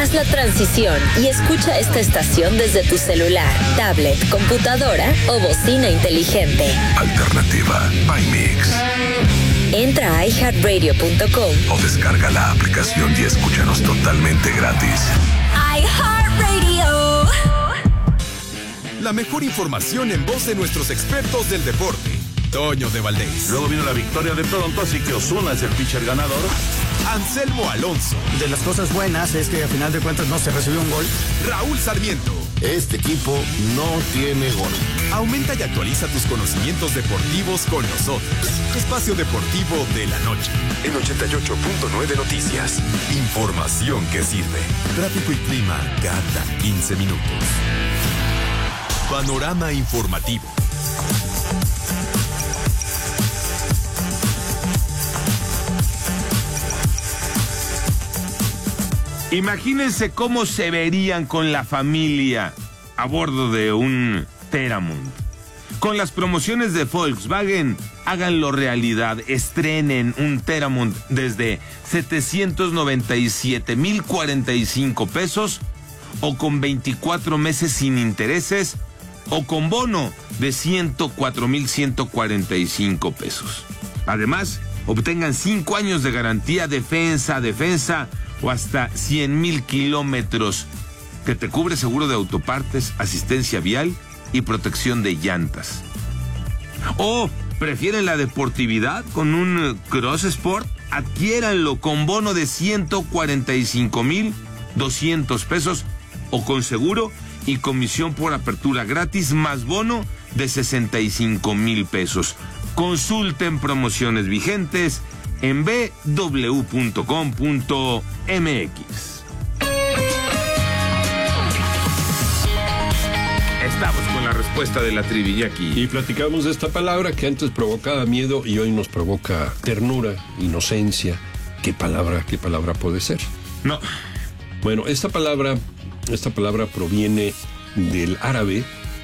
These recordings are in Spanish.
Haz la transición y escucha esta estación desde tu celular, tablet, computadora o bocina inteligente. Alternativa by Mix. Entra a iHeartRadio.com o descarga la aplicación y escúchanos totalmente gratis. iHeartRadio. La mejor información en voz de nuestros expertos del deporte. Toño de Valdés. Luego vino la victoria de Toronto, así que Ozuna es el pitcher ganador. Anselmo Alonso. De las cosas buenas es que a final de cuentas no se recibió un gol. Raúl Sarmiento. Este equipo no tiene gol. Aumenta y actualiza tus conocimientos deportivos con nosotros. Espacio Deportivo de la Noche. En 88.9 Noticias. Información que sirve. Tráfico y clima cada 15 minutos. Panorama informativo. Imagínense cómo se verían con la familia a bordo de un Teramond. Con las promociones de Volkswagen, háganlo realidad. Estrenen un Teramond desde 797,045 pesos o con 24 meses sin intereses o con bono de 104,145 pesos. Además, obtengan 5 años de garantía defensa o hasta 100,000 kilómetros que te cubre seguro de autopartes, asistencia vial y protección de llantas. ¿O prefieren la deportividad con un Cross Sport? Adquiéranlo con bono de 145,200 pesos o con seguro y comisión por apertura gratis más bono de 65,000 pesos. Consulten promociones vigentes en bw.com.mx. Estamos con la respuesta de la trivia aquí. Y platicamos de esta palabra que antes provocaba miedo y hoy nos provoca ternura, inocencia. ¿Qué palabra puede ser? No. Bueno, esta palabra proviene del árabe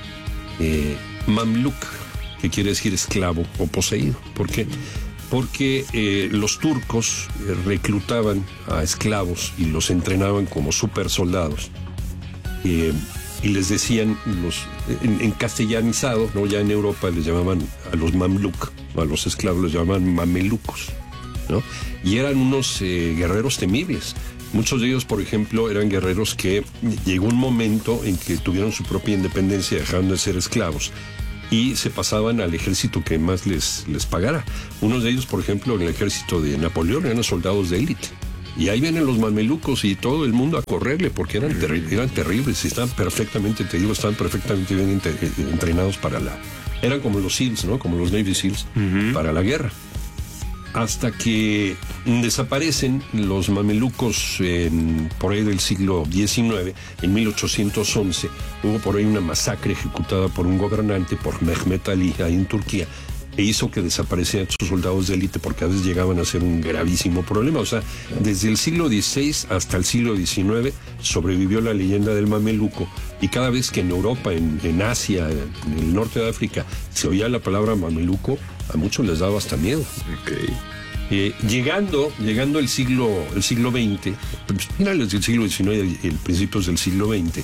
mamluk, que quiere decir esclavo o poseído. ¿Por qué? Porque los turcos reclutaban a esclavos y los entrenaban como super soldados. Y les decían, en castellanizado, ¿no? Ya en Europa les llamaban a los mamluk, a los esclavos les llamaban mamelucos, ¿no? Y eran unos guerreros temibles. Muchos de ellos, por ejemplo, eran guerreros que llegó un momento en que tuvieron su propia independencia, dejaron de ser esclavos y se pasaban al ejército que más les pagara. Unos de ellos, por ejemplo, en el ejército de Napoleón eran soldados de élite. Y ahí vienen los mamelucos y todo el mundo a correrle porque eran terribles y estaban perfectamente bien entrenados para eran como los SEALs, ¿no? Como los Navy SEALs para la guerra. Hasta que desaparecen los mamelucos por ahí del siglo XIX, en 1811, hubo por ahí una masacre ejecutada por un gobernante, por Mehmet Ali, ahí en Turquía, e hizo que desaparecieran sus soldados de élite porque a veces llegaban a ser un gravísimo problema. O sea, desde el siglo XVI hasta el siglo XIX sobrevivió la leyenda del mameluco, y cada vez que en Europa, en Asia, en el norte de África, se oía la palabra mameluco, a muchos les daba hasta miedo. Okay. Llegando el siglo XX, finales del siglo XIX y principios del siglo XX,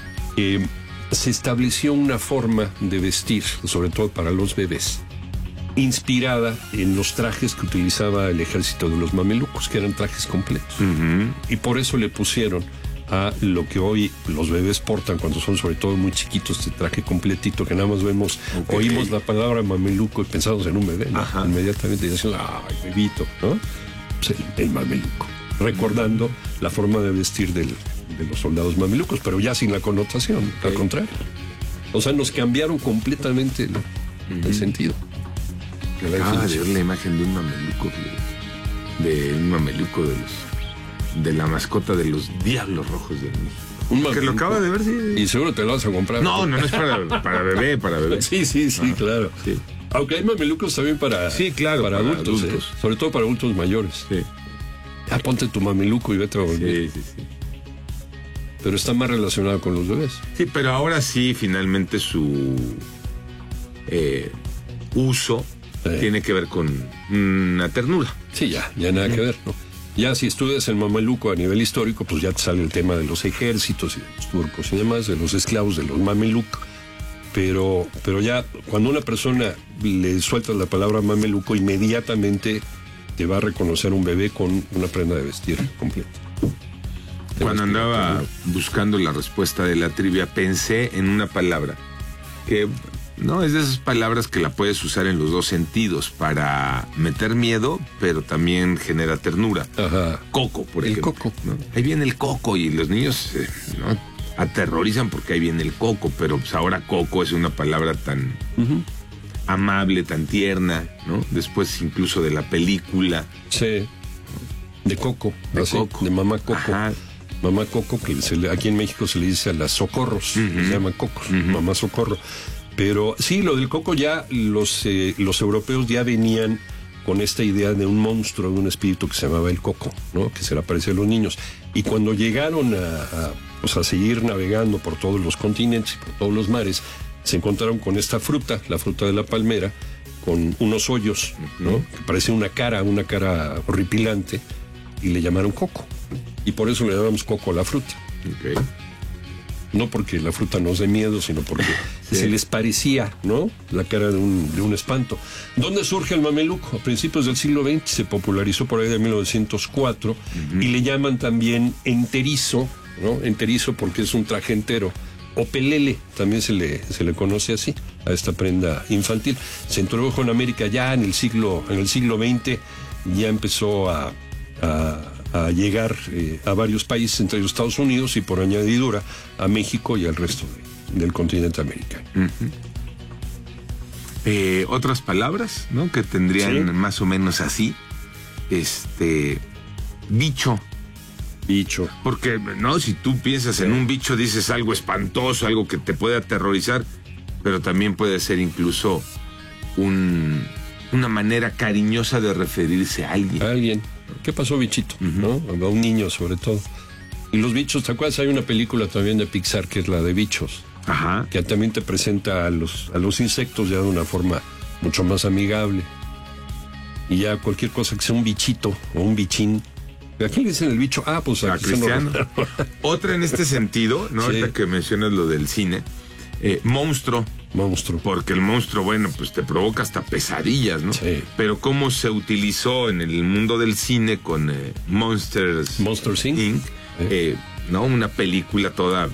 se estableció una forma de vestir, sobre todo para los bebés, inspirada en los trajes que utilizaba el ejército de los mamelucos, que eran trajes completos. Y por eso le pusieron a lo que hoy los bebés portan cuando son sobre todo muy chiquitos, este traje completito que nada más vemos, oímos la palabra mameluco y pensamos en un bebé, ¿no? Inmediatamente decimos, ¡ay, bebito!, ¿no? Pues el mameluco, recordando la forma de vestir de los soldados mamelucos, pero ya sin la connotación, al contrario. O sea, nos cambiaron completamente el sentido. Acaba de ver la imagen de un mameluco de la mascota de los Diablos Rojos de México. Que lo acaba de ver, sí. Y seguro te lo vas a comprar. No es para bebé. Sí, claro. Sí. Aunque hay mamelucos también para adultos. Sobre todo para adultos mayores. Sí. Ya ponte tu mameluco y vete a volver. Sí. Pero está más relacionado con los bebés. Sí, pero ahora sí, finalmente su uso tiene que ver con una ternura. Sí, ya nada que ver, ¿no? Ya si estudias el mameluco a nivel histórico, pues ya te sale el tema de los ejércitos y de los turcos y demás, de los esclavos, de los mamelucos. Pero ya cuando una persona le sueltas la palabra mameluco, inmediatamente te va a reconocer un bebé con una prenda de vestir completa. Cuando andaba buscando la respuesta de la trivia, pensé en una palabra que no es de esas palabras que la puedes usar en los dos sentidos, para meter miedo, pero también genera ternura. Ajá. Coco, por ejemplo. El coco. ¿No? Ahí viene el coco y los niños ¿no? aterrorizan porque ahí viene el coco, pero pues ahora coco es una palabra tan amable, tan tierna, ¿no? Después incluso de la película. Sí. De Coco. Coco. De Mamá Coco. Ajá. Mamá Coco, que aquí en México se le dice a las socorros, se llama cocos, Mamá Socorro. Pero sí, lo del coco ya, los europeos ya venían con esta idea de un monstruo, de un espíritu que se llamaba el coco, ¿no? Que se le aparecía a los niños. Y cuando llegaron a seguir navegando por todos los continentes y por todos los mares, se encontraron con esta fruta, la fruta de la palmera, con unos hoyos, ¿no? Que parece una cara horripilante, y le llamaron coco. Y por eso le llamamos coco a la fruta. Okay. No porque la fruta nos dé miedo, sino porque se les parecía, ¿no? La cara de un espanto. ¿Dónde surge el mameluco? A principios del siglo XX se popularizó por ahí de 1904 y le llaman también enterizo, ¿no? Enterizo porque es un traje entero. O pelele, también se le conoce así a esta prenda infantil. Se introdujo en América ya en el siglo XX, ya empezó a llegar a varios países, entre los Estados Unidos y por añadidura a México y al resto del continente americano. Otras palabras, ¿no? Que tendrían más o menos así. Bicho. Bicho. Porque, no, si tú piensas en un bicho, dices algo espantoso, algo que te puede aterrorizar, pero también puede ser incluso una manera cariñosa de referirse a alguien. ¿Qué pasó, bichito? ¿No? A un niño, sobre todo. Y los bichos, ¿te acuerdas? Hay una película también de Pixar que es la de Bichos. Ajá. Que también te presenta a los insectos ya de una forma mucho más amigable. Y ya cualquier cosa que sea un bichito o un bichín. ¿A quién le dicen el bicho? Ah, pues a Cristiano. Otra en este sentido, ¿no? Sí. Ahorita que mencionas lo del cine. Monstruo. Porque el monstruo, bueno, pues te provoca hasta pesadillas, ¿no? Sí. Pero cómo se utilizó en el mundo del cine con Monsters Inc. ¿No? Una película toda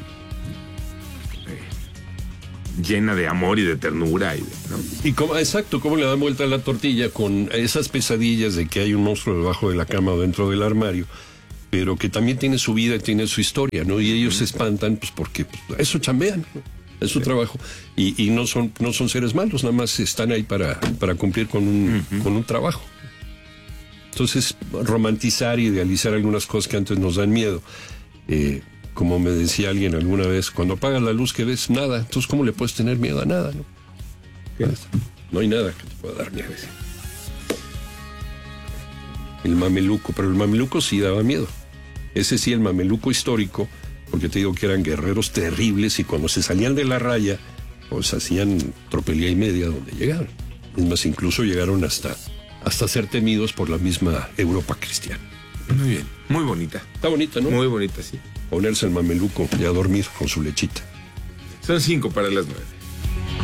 llena de amor y de ternura. ¿No? Y cómo le dan vuelta a la tortilla con esas pesadillas de que hay un monstruo debajo de la cama o dentro del armario, pero que también tiene su vida y tiene su historia, ¿no? Y ellos se espantan pues porque eso chambean, ¿no? Es su trabajo. Y no son seres malos, nada más están ahí para cumplir con un trabajo. Entonces, romantizar y idealizar algunas cosas que antes nos dan miedo. Como me decía alguien alguna vez, cuando apagas la luz que ves, nada. Entonces, ¿cómo le puedes tener miedo a nada? No hay nada que te pueda dar miedo. El mameluco, pero el mameluco sí daba miedo. Ese sí, el mameluco histórico, porque te digo que eran guerreros terribles y cuando se salían de la raya, pues hacían tropelía y media donde llegaron. Es más, incluso llegaron hasta ser temidos por la misma Europa cristiana. Muy bien, muy bonita. Está bonita, ¿no? Muy bonita, sí. Ponerse el mameluco y a dormir con su lechita. Son 5 para las 9.